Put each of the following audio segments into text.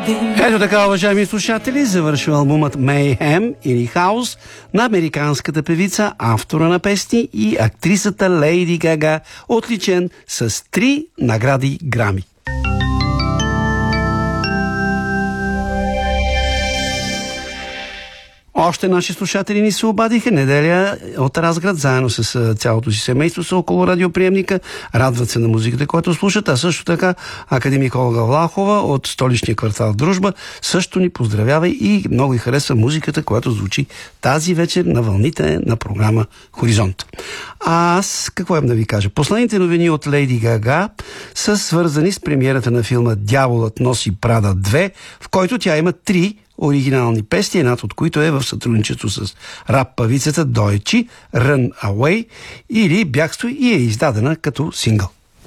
Ето така, уважаеми слушатели, завършва албумът Mayhem или Хаос на американската певица, автора на песни и актрисата Лейди Гага, отличен с 3 награди Грами. Още наши слушатели ни се обадиха. Неделя от Разград, заедно с цялото си семейство са около радиоприемника. Радват се на музиката, която слушат. А също така академик Олга Влахова от столичния квартал Дружба също ни поздравява и много й харесва музиката, която звучи тази вечер на вълните на програма Хоризонт. А аз какво имам да ви кажа? Последните новини от Лейди Гага са свързани с премиерата на филма Дяволът носи Прада 2, в който тя има 3 оригинални песни, едната от които е в сътрудничество с рап-певицата Дойчи, Run Away или Бягство, и е издадена като сингъл.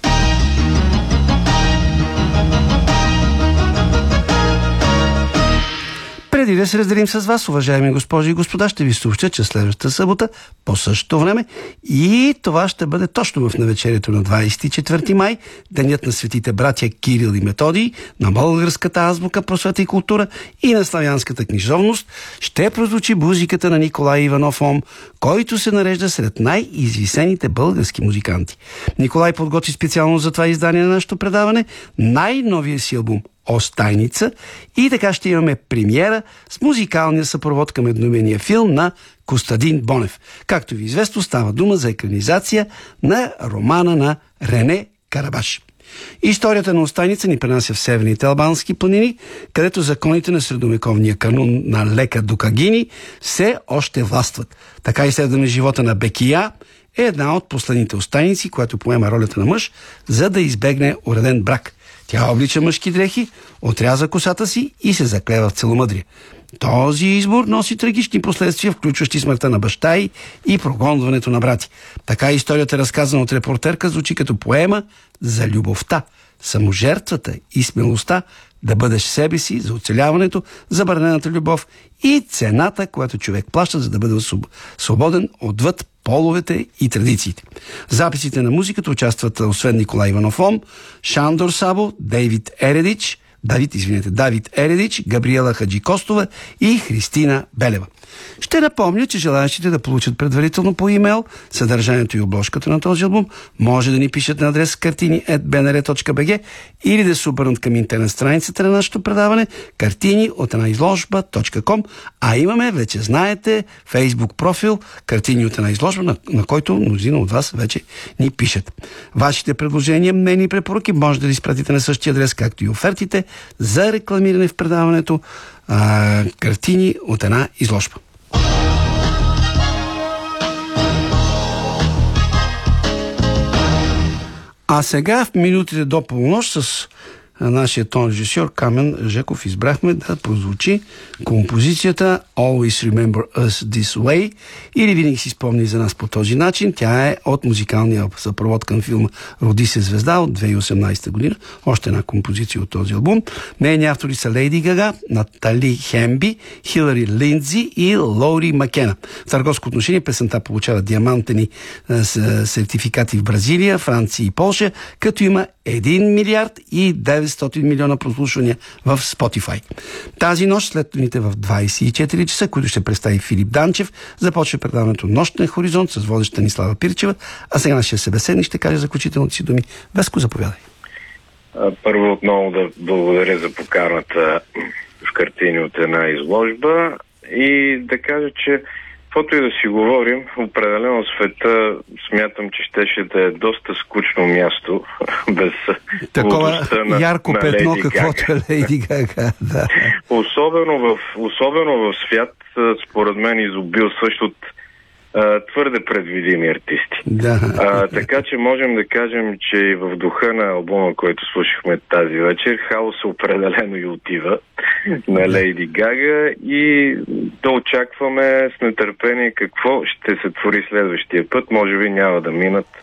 Преди да се разделим с вас, уважаеми госпожи и господа, ще ви съобщя, че следващата събота по същото време, и това ще бъде точно в навечерието на 24 май, денят на светите братя Кирил и Методий, на българската азбука, просвета и култура и на славянската книжовност, ще прозвучи музиката на Николай Иванов Ом, който се нарежда сред най-извисените български музиканти. Николай подготви специално за това издание на нашето предаване най-новия си албум Остайница, и така ще имаме премиера с музикалния съпровод към едноименния филм на Костадин Бонев. Както ви известно, става дума за екранизация на романа на Рене Карабаш. Историята на Остайница ни пренася в северните албански планини, където законите на средновековния канун на Лека Дукагини все още властват. Така изследваме живота на Бекия, е една от последните остайници, която поема ролята на мъж, за да избегне уреден брак. Тя облича мъжки дрехи, отряза косата си и се заклева в целомъдрие. Този избор носи трагични последствия, включващи смъртта на баща й и прогонването на брати. Така историята, разказана от репортерка, звучи като поема за любовта, саможертвата и смелостта да бъдеш себе си за оцеляването, забранената любов и цената, която човек плаща, за да бъде свободен отвъд половете и традициите. В записите на музиката участват освен Николай Иванов Ом, Шандор Сабо, Давид Ередич, Габриела Хаджикостова и Христина Белева. Ще напомня, че желаящите да получат предварително по имейл съдържанието и обложката на този албум може да ни пишат на адрес картини@bnr.bg или да се обърнат към интернет страницата на нашето предаване картини от една изложба.com, а имаме, вече знаете, фейсбук профил Картини от една изложба, на който мнозина от вас вече ни пишат. Вашите предложения, мнения и препоръки може да изпратите на същия адрес, както и офертите за рекламиране в предаването Картини от една изложба. А сега в минутите до полунощ с нашия тон режисьор Камен Жеков избрахме да прозвучи композицията Always Remember Us This Way, или Винаги си спомни за нас по този начин. Тя е от музикалния съпровод към филма Роди се звезда от 2018 година. Още една композиция от този албум. Нейни автори са Лейди Гага, Натали Хемби, Хилари Линдзи и Лоури Макена. В търговско отношение песента получава диамантени сертификати в Бразилия, Франция и Полша, като има 1 милиард и 900 милиона прослушвания в Spotify. Тази нощ, след новините в 24 часа, които ще представи Филип Данчев, започва предаването Нощен хоризонт с водеща Нислава Пирчева, а сега нашия събеседник ще каже заключителните си думи. Веско, заповядай. Първо отново да благодаря за поканата в Картини от една изложба и да кажа, че каквото и да си говорим, определено света смятам, че щеше да е доста скучно място без такова ярко петно, каквото е Лейди Гага. Да. Особено в свят, според мен, изобилстващ от твърде предвидими артисти. Да. Така че можем да кажем, че и в духа на албума, който слушахме тази вечер, хаос определено и отива на Лейди Гага, и да очакваме с нетърпение какво ще се твори следващия път. Може би няма да минат